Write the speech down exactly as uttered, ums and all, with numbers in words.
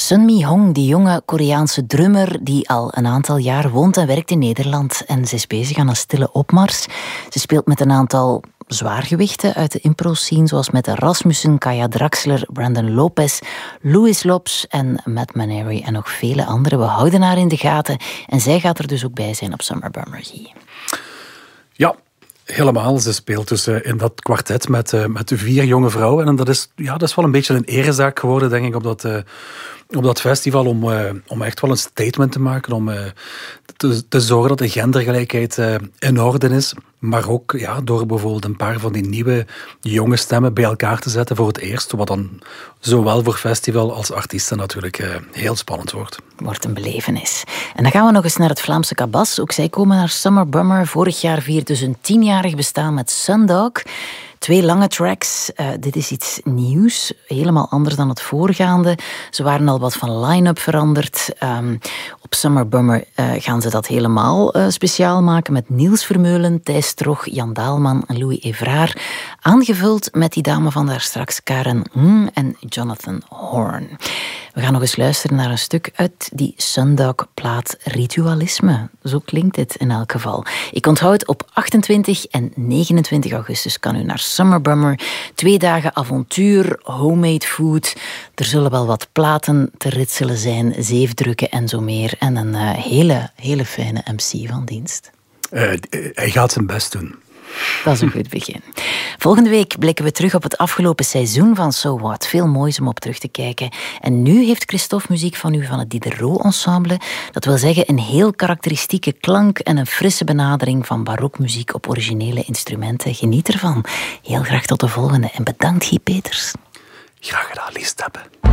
Sun Mi-hong, die jonge Koreaanse drummer die al een aantal jaar woont en werkt in Nederland. En ze is bezig aan een stille opmars. Ze speelt met een aantal zwaargewichten uit de impro-scene, zoals met Rasmussen, Kaya Draxler, Brandon Lopez, Louis Lopes en Matt Maneri en nog vele anderen. We houden haar in de gaten en zij gaat er dus ook bij zijn op Summer Bummer. Ja, helemaal. Ze speelt dus uh, in dat kwartet met, uh, met vier jonge vrouwen. En dat is, ja, dat is wel een beetje een erezaak geworden, denk ik, op dat, uh, op dat festival. Om, uh, om echt wel een statement te maken. Om uh, te, te zorgen dat de gendergelijkheid uh, in orde is. Maar ook ja, door bijvoorbeeld een paar van die nieuwe jonge stemmen bij elkaar te zetten voor het eerst. Wat dan zowel voor festival als artiesten natuurlijk uh, heel spannend wordt. Wordt een belevenis. En dan gaan we nog eens naar het Vlaamse Kabas. Ook zij komen naar Summer Bummer. Vorig jaar vierde ze een tienjarig bestaan met Sundog. Twee lange tracks. Uh, dit is iets nieuws. Helemaal anders dan het voorgaande. Ze waren al wat van line-up veranderd. Um, op Summer Bummer uh, gaan ze dat helemaal uh, speciaal maken met Niels Vermeulen, Thijs Stroch, Jan Daalman en Louis Evraar. Aangevuld met die dame van daar straks, Karen Ng en Jonathan Horn. We gaan nog eens luisteren naar een stuk uit die Sundog-plaat Ritualisme. Zo klinkt het in elk geval. Ik onthoud, op achtentwintig en negenentwintig augustus kan u naar Summer Bummer. Twee dagen avontuur, homemade food. Er zullen wel wat platen te ritselen zijn, zeefdrukken en zo meer. En een uh, hele, hele fijne M C van dienst. Uh, hij gaat zijn best doen. Dat is een goed begin. Volgende week blikken we terug op het afgelopen seizoen van So What. Veel moois om op terug te kijken. En nu heeft Christophe muziek van u van het Diderot Ensemble. Dat wil zeggen een heel karakteristieke klank en een frisse benadering van barokmuziek op originele instrumenten. Geniet ervan. Heel graag tot de volgende. En bedankt, Guy Peters. Graag gedaan, Lies Teppe.